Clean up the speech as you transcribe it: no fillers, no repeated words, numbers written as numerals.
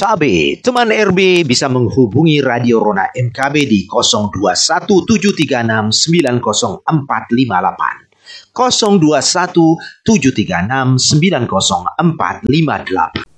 Sabe, teman RB bisa menghubungi Radio Rona MKB di 0217369048. 0217369048.